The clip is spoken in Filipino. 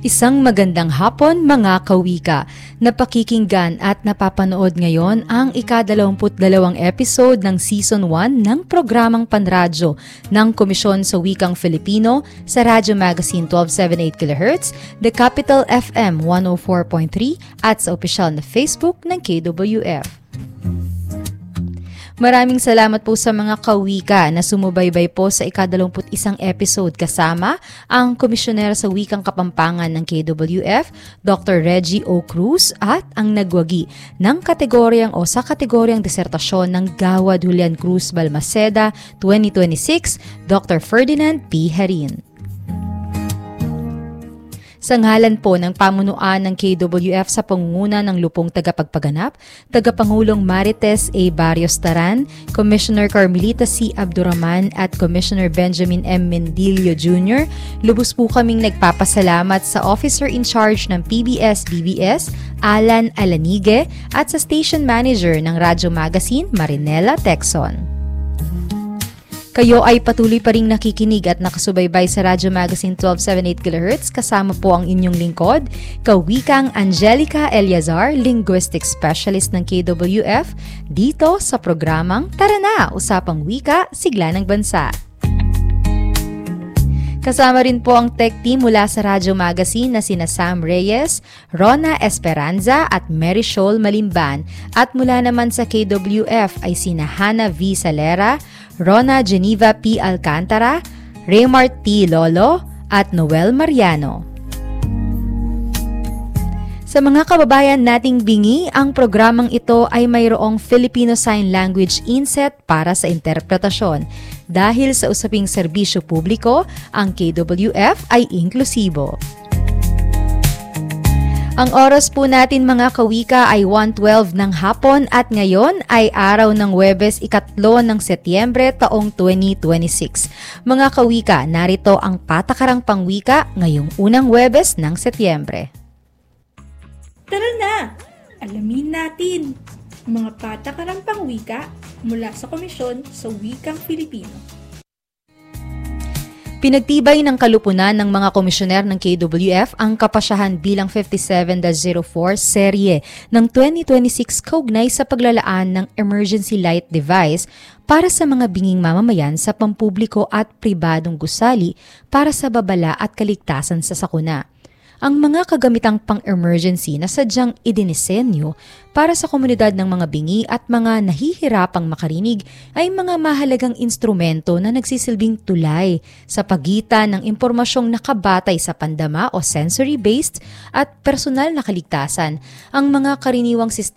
Isang magandang hapon mga kawika. Napakikinggan at napapanood ngayon ang ika-22 episode ng Season 1 ng programang panradyo ng Komisyon sa Wikang Filipino sa Radyo Magazine 1278 kHz, The Capital FM 104.3 at sa opisyal na Facebook ng KWF. Maraming salamat po sa mga kawika na sumubaybay po sa ika-21 episode kasama ang Komisyoner sa Wikang Kapampangan ng KWF, Dr. Reggie O. Cruz at ang nagwagi ng sa kategoryang disertasyon ng Gawad Julian Cruz Balmaceda 2026, Dr. Ferdinand P. Harin. Sa ngalan po ng pamunuan ng KWF sa pangunguna ng lupong tagapagpaganap, Tagapangulong Marites A. Barrios Taran, Commissioner Carmelita C. Abdurrahman at Commissioner Benjamin M. Mendilio Jr., lubos po kaming nagpapasalamat sa Officer in Charge ng PBS-BBS, Alan Alanige, at sa Station Manager ng Radyo Magazine, Marinela Texon. Kayo ay patuloy pa ring nakikinig at nakasubaybay sa Radyo Magazine 1278 kHz kasama po ang inyong lingkod, Kawikang Angelica Eliazar, Linguistic Specialist ng KWF, dito sa programang Tara Na! Usapang Wika, Sigla ng Bansa. Kasama rin po ang tech team mula sa Radyo Magazine na sina Sam Reyes, Rona Esperanza at Mary Shoal Malimban, at mula naman sa KWF ay sina Hannah V. Salera, Rona Geneva P. Alcantara, Raymar T. Lolo, at Noel Mariano. Sa mga kababayan nating bingi, ang programang ito ay mayroong Filipino Sign Language inset para sa interpretasyon. Dahil sa usaping serbisyo publiko, ang KWF ay inklusibo. Ang oras po natin mga kawika ay 1:12 ng hapon at ngayon ay araw ng Huwebes, 3 ng Setyembre taong 2026. Mga kawika, narito ang patakarang pangwika ngayong unang Huwebes ng Setyembre. Tara na! Alamin natin ang mga patakarang pangwika mula sa Komisyon sa Wikang Filipino. Pinagtibay ng kalupunan ng mga komisyoner ng KWF ang kapasyahan bilang 57-04 serye ng 2026 kaugnay sa paglalaan ng Emergency Light Device para sa mga binging mamamayan sa pampubliko at pribadong gusali para sa babala at kaligtasan sa sakuna. Ang mga kagamitang pang-emergency na sadyang idinisenyo para sa komunidad ng mga bingi at mga nahihirapang makarinig ay mga mahalagang instrumento na nagsisilbing tulay sa pagitan ng impormasyong nakabatay sa pandama o sensory-based at personal na kaligtasan. Ang mga karaniwang sistema